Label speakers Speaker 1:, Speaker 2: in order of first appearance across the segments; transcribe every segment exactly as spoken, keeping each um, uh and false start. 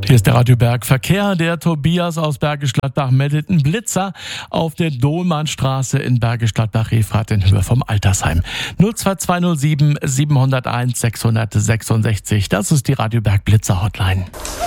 Speaker 1: Hier ist der Radio Berg Verkehr. Der Tobias aus Bergisch Gladbach meldet einen Blitzer auf der Dohlmannstraße in Bergisch Gladbach-Refrath in Höhe vom Altersheim. null zwei zwei null sieben sieben null eins sechs sechs sechs. Das ist die Radio Berg Blitzer Hotline.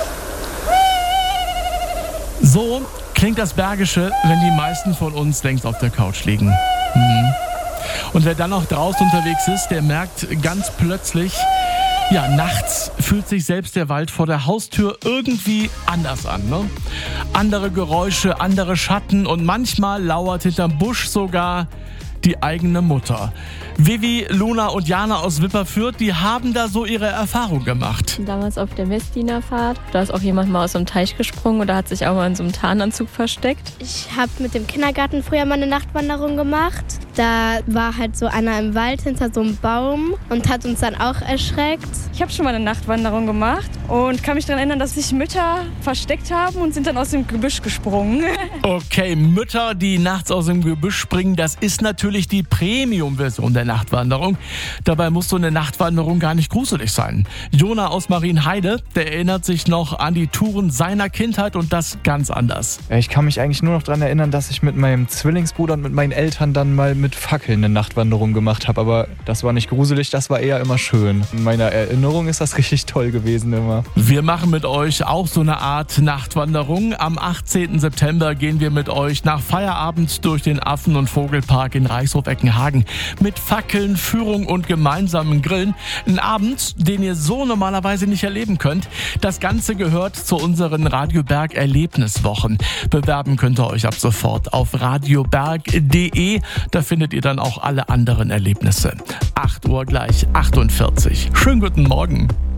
Speaker 1: So klingt das Bergische, wenn die meisten von uns längst auf der Couch liegen. Mhm. Und wer dann noch draußen unterwegs ist, der merkt ganz plötzlich, ja, nachts fühlt sich selbst der Wald vor der Haustür irgendwie anders an, ne? Andere Geräusche, andere Schatten und manchmal lauert hinterm Busch sogar die eigene Mutter. Vivi, Luna und Jana aus Wipperfürth, die haben da so ihre Erfahrung gemacht.
Speaker 2: Damals auf der Messdienerfahrt, da ist auch jemand mal aus so einem Teich gesprungen oder hat sich auch mal in so einem Tarnanzug versteckt.
Speaker 3: Ich habe mit dem Kindergarten früher mal eine Nachtwanderung gemacht. Da war halt so einer im Wald hinter so einem Baum und hat uns dann auch erschreckt.
Speaker 4: Ich habe schon mal eine Nachtwanderung gemacht und kann mich daran erinnern, dass sich Mütter versteckt haben und sind dann aus dem Gebüsch gesprungen.
Speaker 1: Okay, Mütter, die nachts aus dem Gebüsch springen, das ist natürlich die Premium-Version der Nachtwanderung. Dabei muss so eine Nachtwanderung gar nicht gruselig sein. Jona aus Marienheide, der erinnert sich noch an die Touren seiner Kindheit und das ganz anders.
Speaker 5: Ich kann mich eigentlich nur noch daran erinnern, dass ich mit meinem Zwillingsbruder und mit meinen Eltern dann mal mit Fackeln eine Nachtwanderung gemacht habe. Aber das war nicht gruselig, das war eher immer schön. In meiner Erinnerung ist das richtig toll gewesen immer.
Speaker 1: Wir machen mit euch auch so eine Art Nachtwanderung. Am achtzehnten September gehen wir mit euch nach Feierabend durch den Affen- und Vogelpark in Reichshof-Eckenhagen. Mit Fackeln, Führung und gemeinsamen Grillen. Ein Abend, den ihr so normalerweise nicht erleben könnt. Das Ganze gehört zu unseren Radio Berg Erlebniswochen. Bewerben könnt ihr euch ab sofort auf radioberg punkt de. Da findet ihr dann auch alle anderen Erlebnisse. acht Uhr gleich achtundvierzig. Schönen guten Morgen.